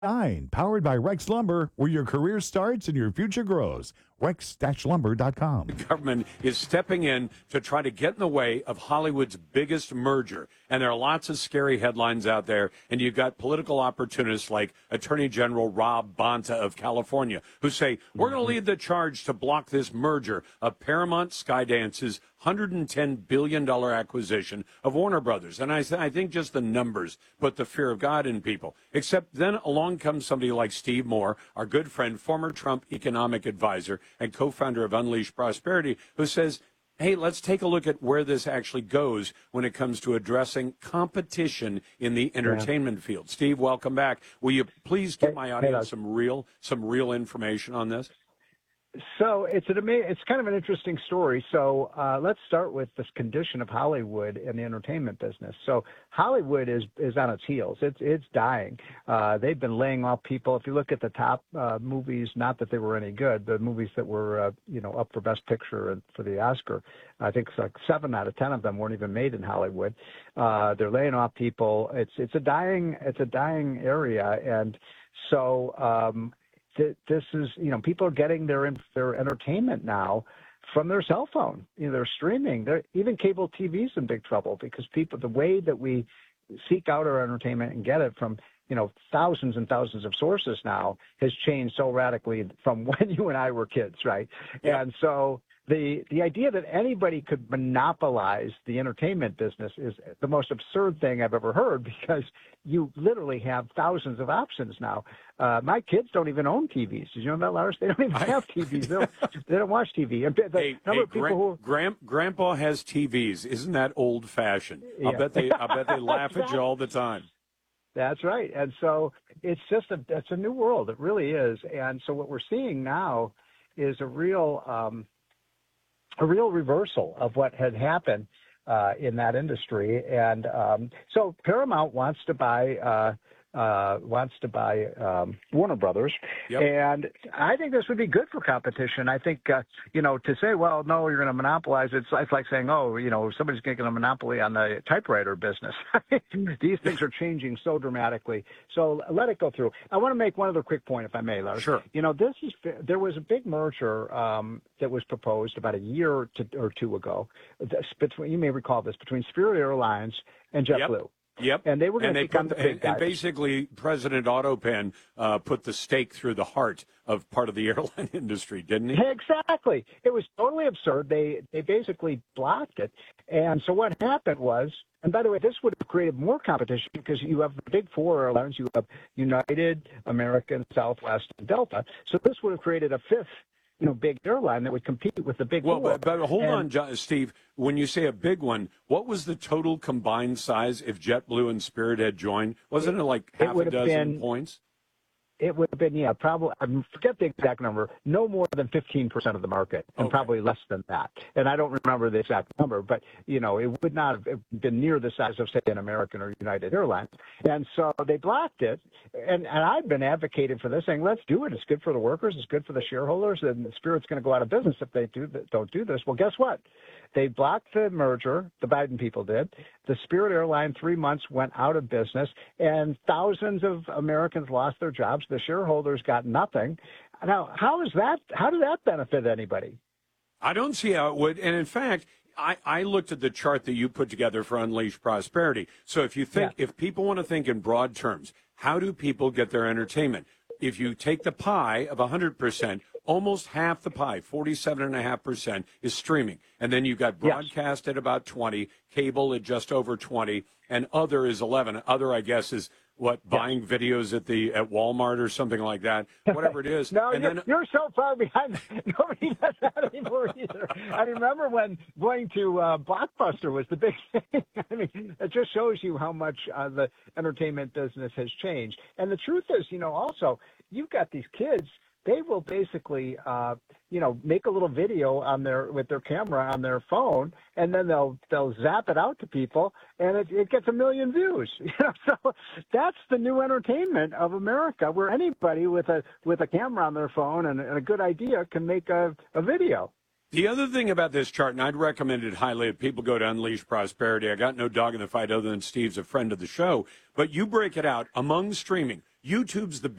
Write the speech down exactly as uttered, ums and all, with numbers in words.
Nine, powered by Rex Lumber, where your career starts and your future grows. rex lumber dot com. The government is stepping in to try to get in the way of Hollywood's biggest merger. And there are lots of scary headlines out there. And you've got political opportunists like Attorney General Rob Bonta of California, who say, we're going to lead the charge to block this merger of Paramount Skydance's one hundred ten billion dollars acquisition of Warner Brothers. And I, th- I think just the numbers put the fear of God in people. Except then along comes somebody like Steve Moore, our good friend, former Trump economic advisor and co-founder of Unleashed Prosperity, who says, hey, let's take a look at where this actually goes when it comes to addressing competition in the entertainment yeah. field. Steve, welcome back. Will you please give my audience some real some real information on this? So it's an ama- it's kind of an interesting story. So uh, let's start with this condition of Hollywood and the entertainment business. So Hollywood is is on its heels. It's it's dying. Uh, they've been laying off people. If you look at the top uh, movies, not that they were any good, the movies that were uh, you know up for Best Picture and for the Oscar, I think it's like seven out of ten of them weren't even made in Hollywood. Uh, they're laying off people. It's it's a dying it's a dying area, and so. Um, This is, you know, people are getting their their entertainment now from their cell phone. You know, they're streaming. They're, even cable T V is in big trouble because people, the way that we seek out our entertainment and get it from, you know, thousands and thousands of sources now has changed so radically from when you and I were kids, right? Yep. And so the the idea that anybody could monopolize the entertainment business is the most absurd thing I've ever heard, because you literally have thousands of options now. Uh, my kids don't even own T Vs. Did you know that, Lars? They don't even have T Vs. They don't, they don't watch T V. And the hey, number hey, of people Gra- who Gram- Grandpa has T Vs. Isn't that old-fashioned? Yeah. I bet they I bet they laugh at you all the time. That's right. And so it's just a it's a new world. It really is. And so what we're seeing now is a real um, a real reversal of what had happened uh, in that industry. And um, so Paramount wants to buy uh, uh, wants to buy um, Warner Brothers, yep. And I think this would be good for competition. I think uh, you know to say, well, no, you're going to monopolize. It's, it's like saying, oh, you know, somebody's going to get a monopoly on the typewriter business. These things are changing so dramatically. So let it go through. I want to make one other quick point, if I may, Lars. Sure. You know, this is there was a big merger um, that was proposed about a year to, or two ago. This, between, you may recall this, between Spirit Airlines and JetBlue. Yep. Yep. And they were going to become the big and, guys. and basically, President Autopen uh, put the stake through the heart of part of the airline industry, didn't he? Exactly. It was totally absurd. They they basically blocked it. And so what happened was, and by the way, this would have created more competition because you have the big four airlines. You have United, American, Southwest, and Delta. So this would have created a fifth, you know, big airline that would compete with the big well, four. But, but hold and, on, John, Steve. When you say a big one, what was the total combined size if JetBlue and Spirit had joined? Wasn't it like half it a dozen been, points? It would have been, yeah, probably, I forget the exact number, no more than fifteen percent of the market, and okay. probably less than that. And I don't remember the exact number, but, you know, it would not have been near the size of, say, an American or United Airlines. And so they blocked it. And, and I've been advocating for this, saying, let's do it. It's good for the workers. It's good for the shareholders. And Spirit's going to go out of business if they do don't do this. Well, guess what? They blocked the merger. The Biden people did. The Spirit airline, three months, went out of business, and thousands of Americans lost their jobs. The shareholders got nothing. Now, how is that? How did that benefit anybody? I don't see how it would. And in fact, I, I looked at the chart that you put together for Unleashed Prosperity. So if you think, yeah. if people want to think in broad terms, how do people get their entertainment? If you take the pie of one hundred percent, almost half the pie, forty-seven point five percent, is streaming. And then you've got broadcast yes. at about twenty, cable at just over twenty, and other is eleven. Other, I guess, is what, buying yeah. videos at the at Walmart or something like that, whatever it is. no, and you're, then, you're so far behind. Nobody does that anymore either. I remember when going to uh, Blockbuster was the big thing. I mean, it just shows you how much uh, the entertainment business has changed. And the truth is, you know, also, you've got these kids. They will basically, uh, you know, make a little video on their with their camera on their phone, and then they'll they'll zap it out to people, and it, it gets a million views. You know, so that's the new entertainment of America, where anybody with a with a camera on their phone and, and a good idea can make a, a video. The other thing about this chart, and I'd recommend it highly if people go to Unleash Prosperity. I got no dog in the fight other than Steve's a friend of the show. But you break it out among streaming. YouTube's the